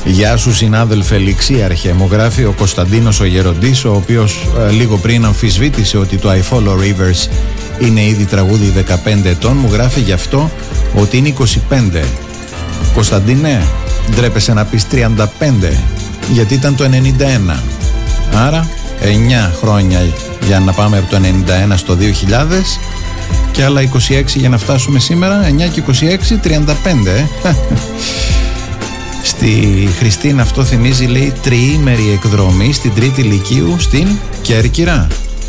Γεια σου συνάδελφε Ληξίαρχε, μου γράφει ο Κωνσταντίνος ο Γεροντής, ο οποίος λίγο πριν αμφισβήτησε ότι το I Follow Rivers είναι ήδη τραγούδι 15 ετών. Μου γράφει γι' αυτό ότι είναι 25. Κωνσταντίνε, ντρέπεσαι να πεις 35, γιατί ήταν το 91. Άρα 9 χρόνια για να πάμε από το 91 στο 2000 και άλλα 26 για να φτάσουμε σήμερα. 9 και 26, 35. Στη Χριστίνα αυτό θυμίζει, λέει, τριήμερη εκδρομή στην Τρίτη Λυκείου στην Κέρκυρα.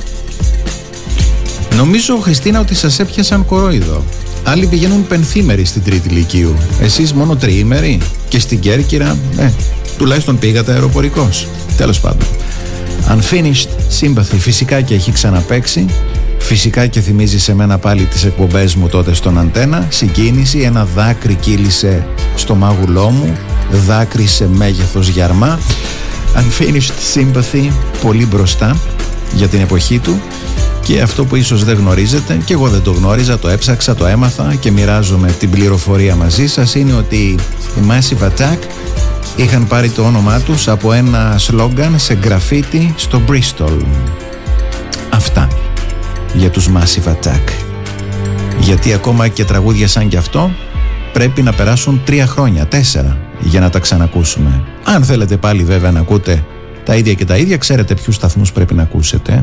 Νομίζω, Χριστίνα, ότι σας έπιασαν κορόιδο. Άλλοι πηγαίνουν πενθήμεροι στην Τρίτη Λυκείου. Εσείς μόνο τριήμερη και στην Κέρκυρα, τουλάχιστον πήγατε αεροπορικός. Τέλος πάντων. Unfinished Sympathy φυσικά και έχει ξαναπαίξει. Φυσικά και θυμίζει σε μένα πάλι τις εκπομπές μου τότε στον Αντένα. Συγκίνηση, ένα δάκρυ κύλησε στο μάγουλό μου. Δάκρυ σε μέγεθος γιαρμά. Unfinished Sympathy, πολύ μπροστά για την εποχή του. Και αυτό που ίσως δεν γνωρίζετε, και εγώ δεν το γνώριζα, το έψαξα, το έμαθα και μοιράζομαι την πληροφορία μαζί σας, είναι ότι οι Massive Attack είχαν πάρει το όνομά τους από ένα σλόγγαν σε γκραφίτι στο Bristol. Αυτά για τους Massive Attack. Γιατί ακόμα και τραγούδια σαν κι αυτό πρέπει να περάσουν 3 χρόνια, 4 για να τα ξανακούσουμε. Αν θέλετε πάλι βέβαια να ακούτε τα ίδια και τα ίδια, ξέρετε ποιους σταθμούς πρέπει να ακούσετε.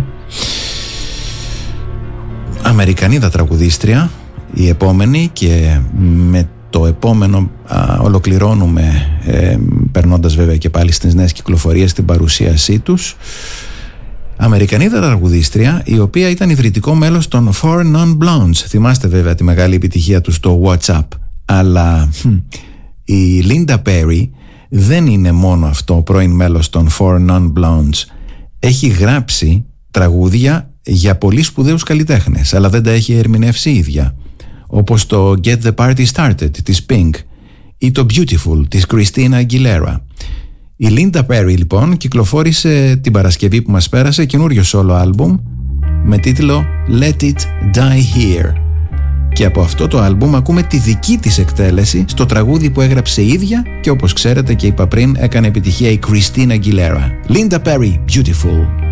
Αμερικανίδα τραγουδίστρια η επόμενη, και με το επόμενο ολοκληρώνουμε, περνώντας βέβαια και πάλι στις νέες κυκλοφορίες την παρουσίασή τους. Αμερικανίδα τραγουδίστρια η οποία ήταν ιδρυτικό μέλος των Four Non-Blondes. Θυμάστε βέβαια τη μεγάλη επιτυχία του στο WhatsApp. Αλλά η Linda Perry δεν είναι μόνο αυτό, πρώην μέλος των Four Non-Blondes. Έχει γράψει τραγούδια για πολύ σπουδαίους καλλιτέχνες, αλλά δεν τα έχει ερμηνεύσει η ίδια, όπως το Get the Party Started της Pink ή το Beautiful της Christina Aguilera. Η Linda Perry λοιπόν κυκλοφόρησε την Παρασκευή που μας πέρασε καινούριο solo album με τίτλο Let It Die Here, και από αυτό το album ακούμε τη δική της εκτέλεση στο τραγούδι που έγραψε η ίδια και όπως ξέρετε και είπα πριν έκανε επιτυχία η Christina Aguilera. Linda Perry, Beautiful.